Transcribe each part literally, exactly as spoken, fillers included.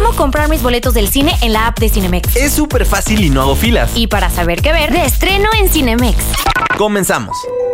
cómo comprar mis boletos del cine en la app de Cinemex. Es súper fácil y no hago filas. Y para saber qué ver, de estreno en Cinemex. Comenzamos.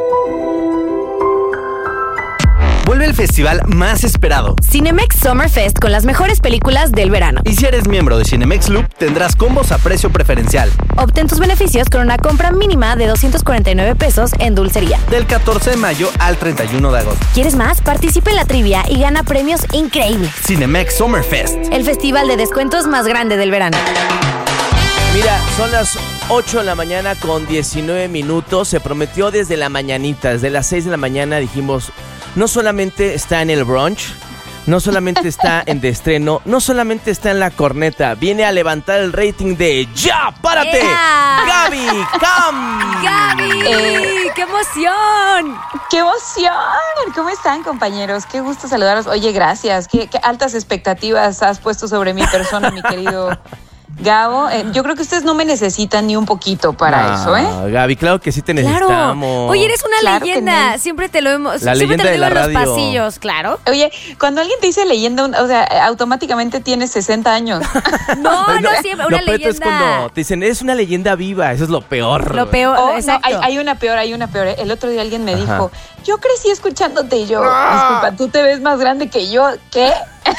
Vuelve el festival más esperado. Cinemex Summer Fest con las mejores películas del verano. Y si eres miembro de Cinemex Loop, tendrás combos a precio preferencial. Obtén tus beneficios con una compra mínima de doscientos cuarenta y nueve pesos en dulcería. Del catorce de mayo al treinta y uno de agosto. ¿Quieres más? Participa en la trivia y gana premios increíbles. Cinemex Summer Fest. El festival de descuentos más grande del verano. Mira, son las ocho de la mañana con diecinueve minutos. Se prometió desde la mañanita, desde las seis de la mañana dijimos... No solamente está en el brunch, no solamente está en de estreno, no solamente está en la corneta, viene a levantar el rating de ¡Ya, párate! ¡Ea! ¡Gaby Cam! ¡Gaby! Eh, ¡Qué emoción! ¡Qué emoción! ¿Cómo están, compañeros? Qué gusto saludarlos. Oye, gracias. Qué, qué altas expectativas has puesto sobre mi persona, mi querido Gabo. Eh, yo creo que ustedes no me necesitan ni un poquito para no, eso, ¿eh? Gaby, claro que sí te Claro. necesitamos. Oye, eres una Claro que leyenda. no. Siempre te lo hemos. La siempre leyenda te lo de la digo en los radio. pasillos, claro. Oye, cuando alguien te dice leyenda, o sea, automáticamente tienes sesenta años. No, no, siempre. Una Lo peor es leyenda. cuando te dicen, es una leyenda viva, eso es lo peor. Lo peor, Oh, no, exacto. hay, hay una peor, hay una peor. ¿eh? El otro día alguien me Ajá. dijo, yo crecí escuchándote y yo, disculpa, tú te ves más grande que yo. ¿Qué?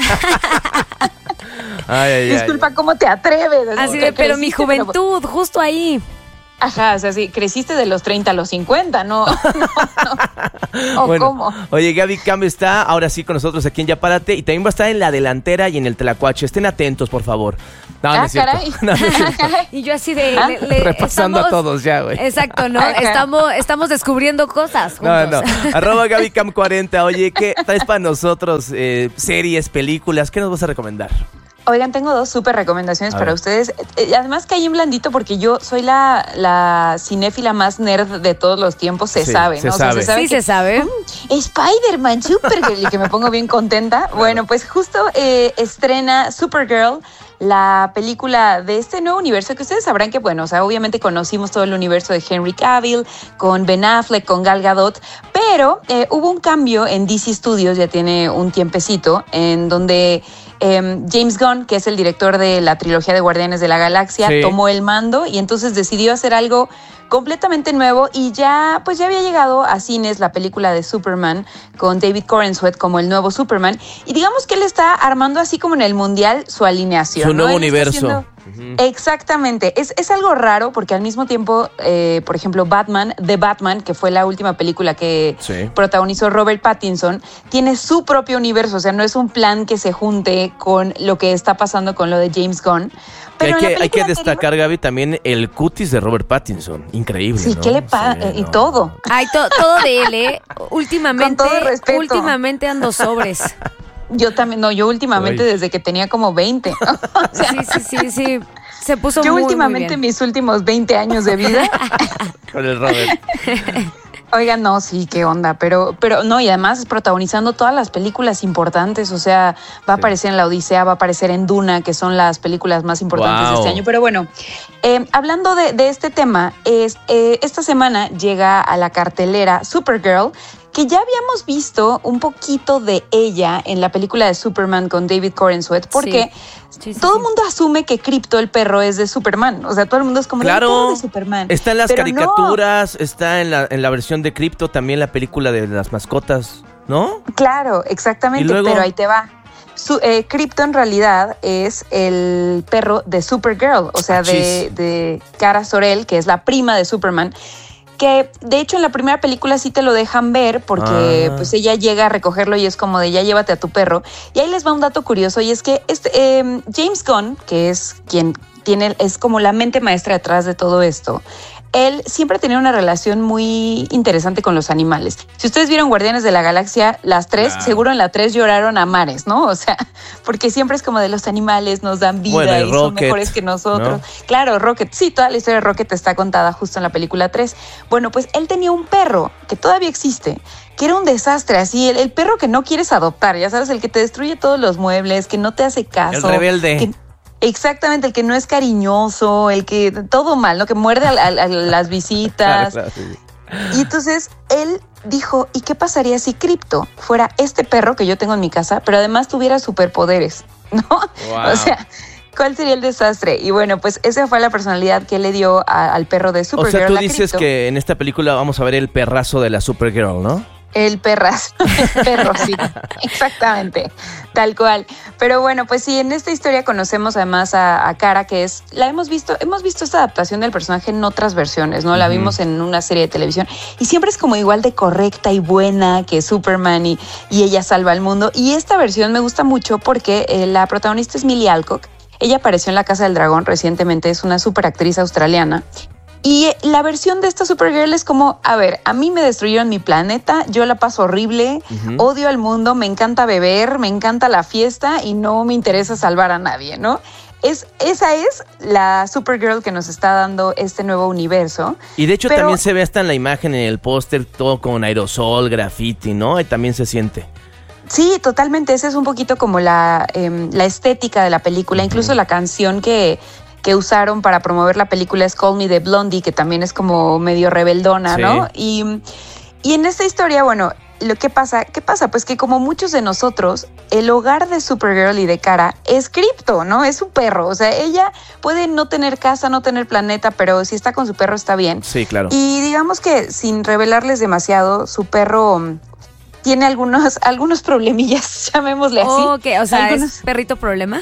Ay, ay, Disculpa, ay. ¿cómo te atreves? Así Que de, pero mi creciste, pero- juventud, justo ahí. Ajá, o sea, sí, creciste de los treinta a los cincuenta, ¿no? no, no. ¿O Bueno, cómo? Oye, Gaby Cam está ahora sí con nosotros aquí en Ya Párate y también va a estar en la delantera y en el Tlacuache. Estén atentos, por favor. No, no Ah, es cierto. caray. No, no es cierto. Y yo así de... Ah, le- le- Repasando a estamos- todos ya, güey. Exacto, ¿no? Ajá. Estamos, estamos descubriendo cosas No, juntos. no. Arroba Gaby Cam cuarenta. Oye, ¿qué traes para nosotros? Eh, series, películas, ¿qué nos vas a recomendar? Oigan, tengo dos súper recomendaciones A para ver. ustedes. Eh, Además caí en blandito porque yo soy la, la cinéfila más nerd de todos los tiempos, se Sí, sabe, se ¿no? O sea, sabe. se sabe Sí que- se sabe. Spider-Man, Supergirl, y que me pongo bien contenta. Bueno, pues justo eh, estrena Supergirl, la película de este nuevo universo que ustedes sabrán que, bueno, o sea, obviamente conocimos todo el universo de Henry Cavill, con Ben Affleck, con Gal Gadot, pero eh, hubo un cambio en D C Studios, ya tiene un tiempecito, en donde eh, James Gunn, que es el director de la trilogía de Guardianes de la Galaxia, Sí. tomó el mando y entonces decidió hacer algo completamente nuevo y ya pues ya había llegado a cines la película de Superman con David Corenswet como el nuevo Superman y digamos que él está armando así como en el mundial su alineación. Su ¿no? nuevo Él está universo. haciendo- Ujú. Exactamente, es, es algo raro porque al mismo tiempo, eh, por ejemplo, Batman, The Batman, que fue la última película que Sí. protagonizó Robert Pattinson, tiene su propio universo, o sea, no es un plan que se junte con lo que está pasando con lo de James Gunn. Que hay, en la que, hay que película anterior- destacar, Gaby, también el cutis de Robert Pattinson. Increíble, Sí, ¿no? ¿qué le pasa? Sí, y no. todo. Ay, to- todo de él, ¿eh? Últimamente, Con todo respeto. últimamente ando sobres. Yo también, no, yo últimamente Ay. desde que tenía como veinte. O sea, Sí, sí, sí, sí. Se puso yo muy, últimamente muy bien. mis últimos veinte años de vida. Con el Robert. Oigan, no, sí, qué onda, pero, pero no, y además protagonizando todas las películas importantes, o sea, va a Sí. aparecer en La Odisea, va a aparecer en Duna, que son las películas más importantes Wow. de este año. Pero bueno, eh, hablando de, de este tema, es, eh, esta semana llega a la cartelera Supergirl, que ya habíamos visto un poquito de ella en la película de Superman con David Corenswet, porque Sí, sí, todo sí. el mundo asume que Krypto, el perro, es de Superman. O sea, todo el mundo es como el perro Claro. de Superman. Está en las Pero no. caricaturas, está en la, en la versión de Crypto, también la película de las mascotas, ¿no? Claro, exactamente, ¿Y luego? pero ahí te va. Su, eh, Krypto en realidad es el perro de Supergirl, o sea, de, Achis. de Kara Zor-El, que es la prima de Superman, que de hecho en la primera película sí te lo dejan ver porque Ah. pues ella llega a recogerlo y es como de ya llévate a tu perro. Y ahí les va un dato curioso y es que este, eh, James Gunn, que es quien tiene, es como la mente maestra detrás de todo esto, él siempre tenía una relación muy interesante con los animales. Si ustedes vieron Guardianes de la Galaxia, las tres, Claro. seguro en la tres lloraron a mares, ¿no? O sea, porque siempre es como de los animales nos dan vida Bueno, y y son Rocket, mejores que nosotros. ¿no? Claro, Rocket, sí, toda la historia de Rocket está contada justo en la película tres. Bueno, pues él tenía un perro que todavía existe, que era un desastre, así, el, el perro que no quieres adoptar, ya sabes, el que te destruye todos los muebles, que no te hace caso. El rebelde. que- Exactamente, el que no es cariñoso, el que todo mal, ¿no? Que muerde a, a- a las visitas. Claro, claro, sí, sí. Y entonces él dijo, ¿y qué pasaría si Krypto fuera este perro que yo tengo en mi casa, pero además tuviera superpoderes? ¿no? Wow. O sea, ¿cuál sería el desastre? Y bueno, pues esa fue la personalidad que le dio a, al perro de Supergirl. O sea, tú a dices Krypto. que en esta película vamos a ver el perrazo de la Supergirl, ¿no? El perrazo, el perro, sí, exactamente, tal cual. Pero bueno, pues sí, en esta historia conocemos además a, a Kara, que es, la hemos visto, hemos visto esta adaptación del personaje en otras versiones, ¿no? La Uh-huh. vimos en una serie de televisión y siempre es como igual de correcta y buena que Superman y, y ella salva al mundo. Y esta versión me gusta mucho porque eh, la protagonista es Millie Alcock. Ella apareció en La Casa del Dragón recientemente, es una super actriz australiana. Y la versión de esta Supergirl es como, a ver, a mí me destruyeron mi planeta, yo la paso horrible, Uh-huh. odio al mundo, me encanta beber, me encanta la fiesta y no me interesa salvar a nadie, ¿no? Es, esa es la Supergirl que nos está dando este nuevo universo. Y de hecho Pero- también se ve hasta en la imagen, en el póster, todo con aerosol, graffiti, ¿no? Y también se siente. Sí, totalmente, esa es un poquito como la, eh, la estética de la película, incluso la canción que... que usaron para promover la película es Call Me de Blondie, que también es como medio rebeldona, Sí. ¿no? Y, y en esta historia, bueno, lo que pasa, ¿qué pasa? Pues que como muchos de nosotros, el hogar de Supergirl y de Kara es Krypto, ¿no? Es su perro, o sea, ella puede no tener casa, no tener planeta, pero si está con su perro está bien. Sí, claro. Y digamos que sin revelarles demasiado, su perro mm, tiene algunos, algunos problemillas, llamémosle así. Oh, ok, o sea, Algunos- ¿es perrito problema?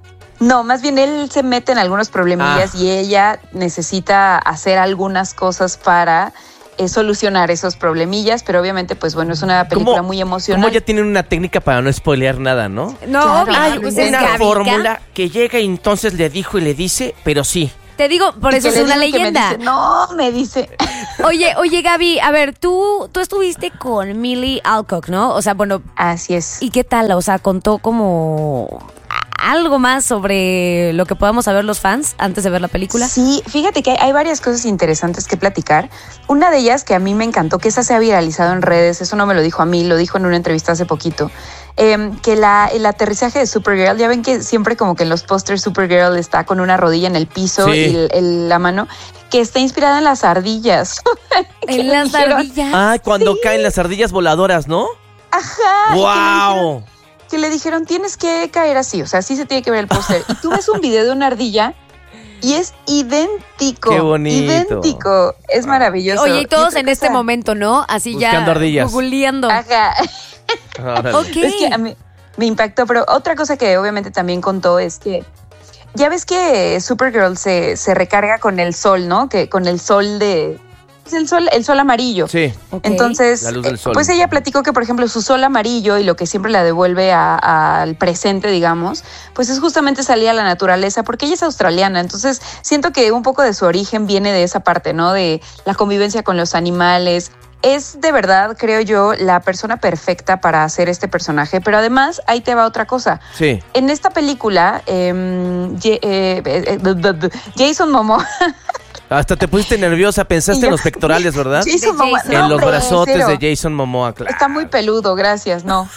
No, más bien él se mete en algunos problemillas Ah. y ella necesita hacer algunas cosas para eh, solucionar esos problemillas, pero obviamente, pues bueno, es una película ¿Cómo- muy emocional. Como ya tienen una técnica para no spoilear nada, ¿no? No, Claro. obvio, Hay pues una es Gavica. fórmula que llega y entonces le dijo y le dice, pero sí. Te digo, por Y eso que es le una digo que me leyenda. dice, no, me dice. Oye, oye, Gaby, a ver, tú, tú estuviste con Millie Alcock, ¿no? O sea, bueno, Así es. ¿y qué tal? O sea, contó como algo más sobre lo que podamos saber los fans antes de ver la película. Sí, fíjate que hay, hay varias cosas interesantes que platicar. Una de ellas que a mí me encantó, que esa se ha viralizado en redes, eso no me lo dijo a mí, lo dijo en una entrevista hace poquito, eh, que la, el aterrizaje de Supergirl, ya ven que siempre como que en los pósters Supergirl está con una rodilla en el piso Sí. y el- el- la mano, que está inspirada en las ardillas. Que En le las dijeron- ardillas. Ah, cuando caen las ardillas voladoras, ¿no? Ajá. y que le dijeron- ¡Wow! que le dijeron, tienes que caer así, o sea, así se tiene que ver el póster. Y tú ves un video de una ardilla y es idéntico. Qué bonito. Idéntico. Es maravilloso. Oye, y todos otra en este cosa- momento, ¿no? Así Buscando ya ardillas. googleando. Ajá. Órale. Ok. Es que a mí me impactó, pero otra cosa que obviamente también contó es que ya ves que Supergirl se, se recarga con el sol, ¿no? Que con el sol de... es el sol, el sol amarillo. Sí. Ok. Entonces, La luz del eh, sol. pues ella platicó que, por ejemplo, su sol amarillo y lo que siempre la devuelve a- al presente, digamos, pues es justamente salir a la naturaleza, porque ella es australiana. Entonces, siento que un poco de su origen viene de esa parte, ¿no? De la convivencia con los animales. Es de verdad, creo yo, la persona perfecta para hacer este personaje. Pero además, ahí te va otra cosa. Sí. En esta película, em, Ye- eh, eh, eh, b- b- b- Jason Momoa. Hasta te pusiste nerviosa, pensaste Y yo- en los pectorales, ¿verdad? Jason De Momoa. Jason. En No, los hombre, brazotes cero. de Jason Momoa, claro. Está muy peludo, gracias, no.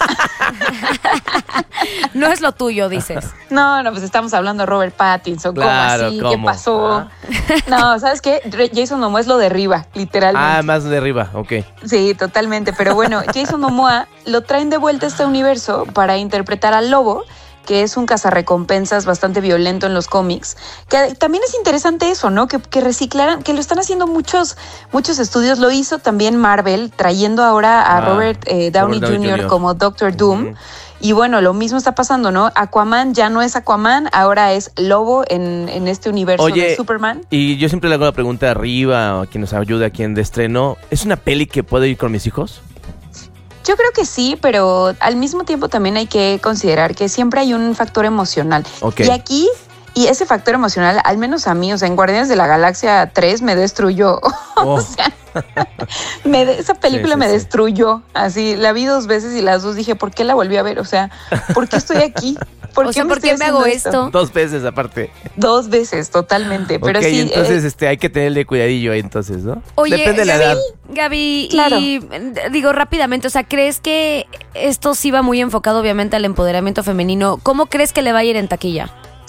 No es lo tuyo, dices. No, no, pues estamos hablando de Robert Pattinson, Claro, ¿cómo así? ¿cómo? ¿Qué pasó? Ah. No, ¿sabes qué? Re- Jason Momoa es lo de arriba, literalmente. Ah, más de arriba, ok. Sí, totalmente. Pero bueno, Jason Momoa lo traen de vuelta a este universo para interpretar al Lobo, que es un cazarrecompensas bastante violento en los cómics. Que también es interesante eso, ¿no? Que, que reciclaran, que lo están haciendo muchos, muchos estudios. Lo hizo también Marvel, trayendo ahora a Ah, Robert eh, Downey Robert Downey junior junior como Doctor Doom. Ujú. Y bueno, lo mismo está pasando, ¿no? Aquaman ya no es Aquaman, ahora es Lobo en, en este universo Oye, de Superman. Y yo siempre le hago la pregunta arriba, o a quien nos ayude, a quien de estreno. ¿Es una peli que puedo ir con mis hijos? Yo creo que sí, pero al mismo tiempo también hay que considerar que siempre hay un factor emocional. Ok. Y aquí, y ese factor emocional, al menos a mí, o sea, en Guardianes de la Galaxia tres me destruyó. Oh. O sea, me de- esa película Sí, sí, me sí. destruyó. Así, la vi dos veces y las dos dije, ¿por qué la volví a ver? O sea, ¿por qué estoy aquí? ¿Por O qué sea, me ¿por qué estoy me hago haciendo esto? Dos veces aparte. Dos veces, totalmente. Pero ok, sí, entonces eh, este, hay que tenerle cuidadillo ahí entonces, ¿no? Oye, Depende de la Gaby, edad. Gaby, Claro. y eh, digo rápidamente, o sea, ¿crees que esto sí va muy enfocado obviamente al empoderamiento femenino? ¿Cómo crees que le va a ir en taquilla?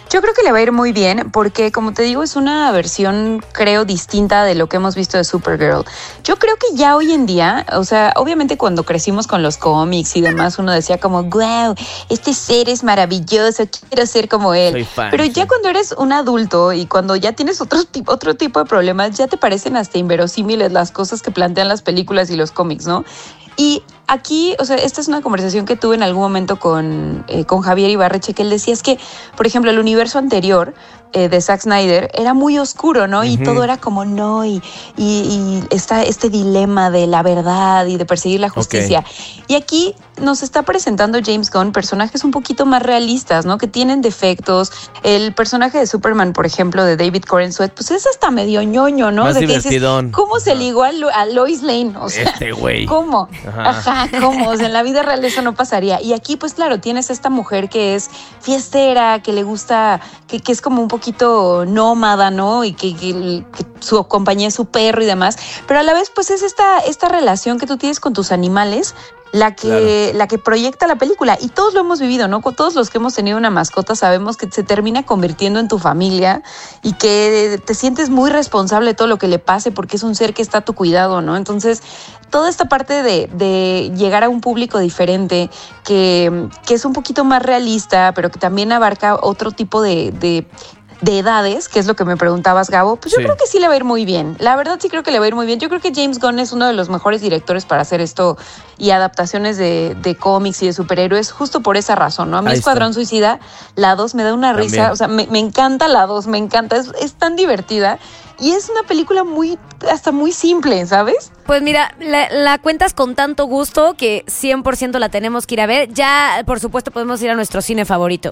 Yo creo que le va a ir muy bien porque, como te digo, es una versión, creo, distinta de lo que hemos visto de Supergirl. Yo creo que ya hoy en día, o sea, obviamente cuando crecimos con los cómics y demás, uno decía como, wow, este ser es maravilloso, quiero ser como él. Soy fan, Pero sí. ya cuando eres un adulto y cuando ya tienes otro tipo, otro tipo de problemas, ya te parecen hasta inverosímiles las cosas que plantean las películas y los cómics, ¿no? Y aquí, o sea, esta es una conversación que tuve en algún momento con, eh, con Javier Ibarreche, que él decía es que, por ejemplo, el universo anterior eh, de Zack Snyder era muy oscuro, ¿no? Y Ujú. todo era como no, y, y, y está este dilema de la verdad y de perseguir la justicia. Ok. Y aquí nos está presentando James Gunn personajes un poquito más realistas, ¿no? Que tienen defectos. El personaje de Superman, por ejemplo, de David Corenswet, pues es hasta medio ñoño, ¿no? Más De que dices, divertidón. ¿cómo se ligó a, Lo- a Lois Lane? O sea, Este güey. ¿cómo? Ajá. Ajá, ¿cómo? O sea, en la vida real eso no pasaría. Y aquí, pues claro, tienes esta mujer que es fiestera, que le gusta, que, que es como un poquito nómada, ¿no? Y que, que- que su compañía es su perro y demás. Pero a la vez, pues es esta, esta relación que tú tienes con tus animales la que, Claro. la que proyecta la película. Y todos lo hemos vivido, ¿no? Con todos los que hemos tenido una mascota sabemos que se termina convirtiendo en tu familia y que te sientes muy responsable de todo lo que le pase porque es un ser que está a tu cuidado, ¿no? Entonces, toda esta parte de, de llegar a un público diferente, que, que es un poquito más realista, pero que también abarca otro tipo de... de de edades, que es lo que me preguntabas, Gabo, pues yo Sí. creo que sí le va a ir muy bien. La verdad sí creo que le va a ir muy bien. Yo creo que James Gunn es uno de los mejores directores para hacer esto y adaptaciones de, de cómics y de superhéroes, justo por esa razón, ¿no? A mí Ahí Escuadrón está. Suicida, la dos me da una También. risa, o sea, me, me encanta la dos, me encanta, es, es tan divertida y es una película muy, hasta muy simple, ¿sabes? Pues mira, la, la cuentas con tanto gusto que cien por ciento la tenemos que ir a ver. Ya, por supuesto, podemos ir a nuestro cine favorito.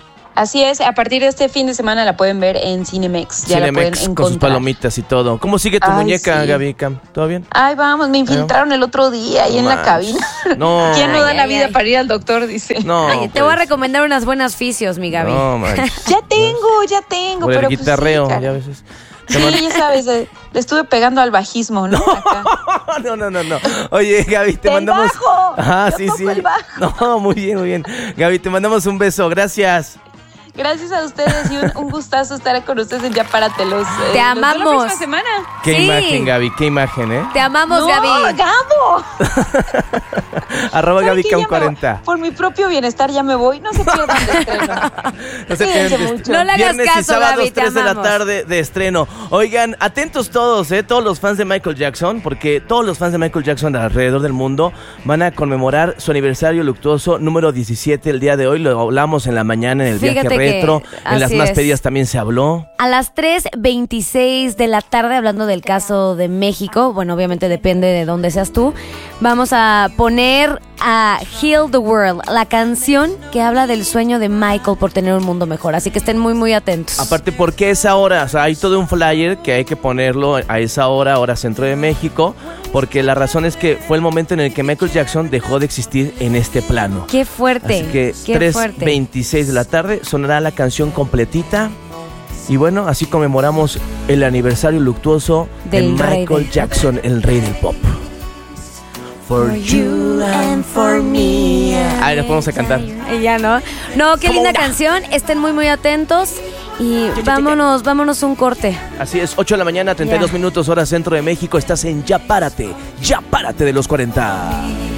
Así es, a partir de este fin de semana la pueden ver en Cinemex, ya la pueden Cinemex encontrar. con sus palomitas y todo. ¿Cómo sigue tu Ay, muñeca, sí. Gaby Cam? ¿Todo bien? Ay, vamos, me infiltraron el otro día ahí No en la manches. cabina. No. ¿Quién no da Ay, la ay, vida ay. para ir al doctor? Dice. No, Ay, te voy a pues. recomendar unas buenas fisios, mi Gaby. No, manches. Ya tengo, ya tengo, Por pero el pues guitarreo, sí, ya cara. a veces. Sí, ya sabes, le, le estuve pegando al bajismo, ¿no? Acá. No, no, no, no. Oye, Gaby, te ¡El mandamos. bajo! Ah, Yo sí, toco sí. el bajo. No, muy bien, muy bien. Gaby, te mandamos un beso. Gracias. Gracias a ustedes y un, un gustazo estar con ustedes en Ya Párate. Los, eh, Te los veo amamos. la próxima semana. Qué Sí. imagen, Gaby, qué imagen, ¿eh? Te amamos, no, Gaby. Gabo. Arroba ¿Saben Gaby qué? Cam Ya me cuarenta. voy. Por mi propio bienestar ya me voy. No se pierdan de estreno. No se Cuídense pierdan. mucho. No le hagas Viernes y caso, sábados, Gaby, te tres de la amamos. tarde de estreno. Oigan, atentos todos, ¿eh? Todos los fans de Michael Jackson, porque todos los fans de Michael Jackson alrededor del mundo van a conmemorar su aniversario luctuoso número diecisiete el día de hoy. Lo hablamos en la mañana en el Fíjate viaje que retro. En las así más es. pedidas también se habló. A las tres veintiséis de la tarde, hablando del caso de México, bueno, obviamente depende de dónde seas tú, vamos a poner a Heal the World, la canción que habla del sueño de Michael por tener un mundo mejor. Así que estén muy, muy atentos. Aparte, ¿por qué esa hora? O sea, hay todo un flyer que hay que ponerlo a esa hora, hora centro de México, porque la razón es que fue el momento en el que Michael Jackson dejó de existir en este plano. Qué fuerte. Así que qué tres fuerte. veintiséis de la tarde sonará la canción completita. Y bueno, así conmemoramos el aniversario luctuoso Del de rey Michael del pop. Jackson, el rey del pop. For you and for me. Ahí nos podemos a cantar. Y ya, ¿no? No, qué Como linda una. canción. Estén muy, muy atentos. Y vámonos, vámonos un corte. Así es, ocho de la mañana, treinta y dos Ya. minutos, hora centro de México. Estás en Ya Párate, Ya Párate de los cuarenta.